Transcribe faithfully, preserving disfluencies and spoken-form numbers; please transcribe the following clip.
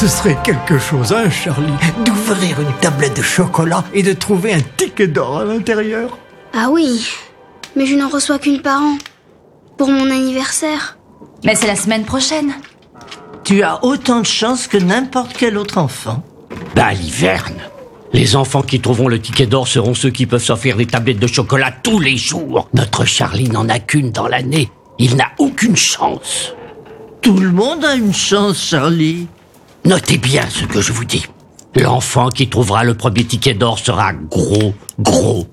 Ce serait quelque chose, hein, Charlie, d'ouvrir une tablette de chocolat et de trouver un ticket d'or à l'intérieur. Ah oui, mais je n'en reçois qu'une par an. Pour mon anniversaire. Mais c'est la semaine prochaine. Tu as autant de chance que n'importe quel autre enfant. Bah, l'hiverne. Les enfants qui trouveront le ticket d'or seront ceux qui peuvent s'offrir des tablettes de chocolat tous les jours. Notre Charlie n'en a qu'une dans l'année. Il n'a aucune chance. Tout le monde a une chance, Charlie. Notez bien ce que je vous dis. L'enfant qui trouvera le premier ticket d'or sera gros, gros,